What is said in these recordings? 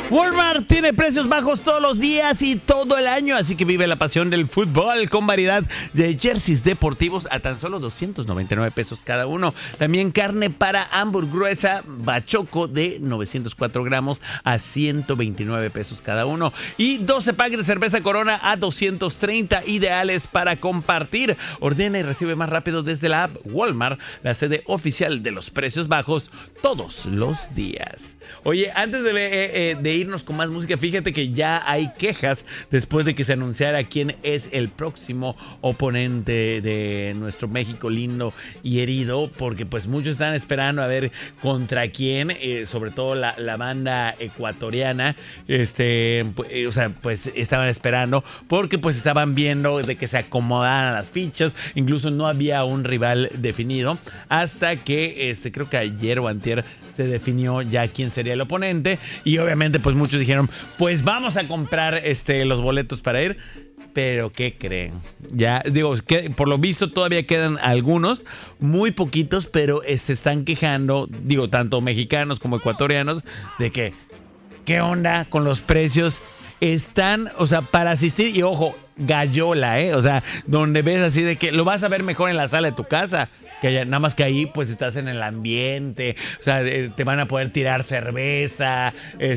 Walmart tiene precios bajos todos los días y todo el año, así que vive la pasión del fútbol con variedad de jerseys deportivos a tan solo 299 pesos cada uno. También carne para hamburguesa bachoco de 904 gramos a 129 pesos cada uno. Y 12 packs de cerveza Corona a 230, ideales para compartir. Ordena y recibe más rápido desde la app Walmart, la sede oficial de los precios bajos todos los días. Oye, antes de irnos con más música, fíjate que ya hay quejas después de que se anunciara quién es el próximo oponente de nuestro México lindo y herido, porque pues muchos están esperando a ver contra quién, sobre todo la banda ecuatoriana, pues estaban esperando, porque pues estaban viendo de que se acomodaran las fichas, incluso no había un rival definido, hasta que creo que ayer o antier se definió ya quién sería el oponente, y obviamente pues muchos dijeron, pues vamos a comprar los boletos para ir. Pero ¿qué creen? Ya digo, que por lo visto todavía quedan algunos, muy poquitos, pero se están quejando, digo, tanto mexicanos como ecuatorianos, de que ¿qué onda con los precios? Están, o sea, para asistir, y ojo, gallola, o sea, donde ves así de que lo vas a ver mejor en la sala de tu casa, que allá, nada más que ahí pues estás en el ambiente, o sea, te van a poder tirar cerveza,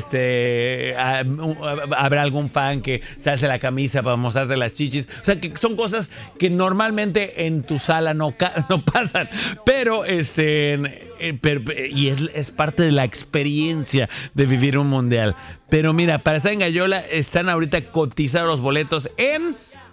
habrá algún fan que se hace la camisa para mostrarte las chichis, o sea, que son cosas que normalmente en tu sala no pasan, pero y es parte de la experiencia de vivir un mundial. Pero mira, para estar en gallola están ahorita cotizados los boletos en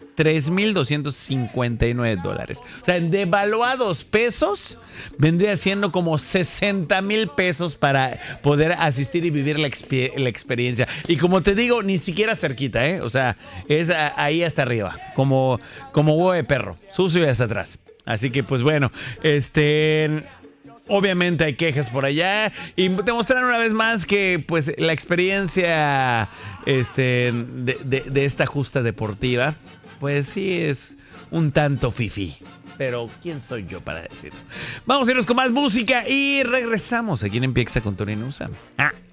$3,259. O sea, en devaluados pesos vendría siendo como 60,000 pesos para poder asistir y vivir la experiencia. Y como te digo, ni siquiera cerquita, o sea, es ahí hasta arriba, como huevo de perro, sucio y hasta atrás. Así que pues bueno, obviamente hay quejas por allá y demostrar una vez más que pues la experiencia de esta justa deportiva pues sí es un tanto fifí. Pero ¿quién soy yo para decirlo? Vamos a irnos con más música y regresamos aquí en Empieza con Tony Nusa.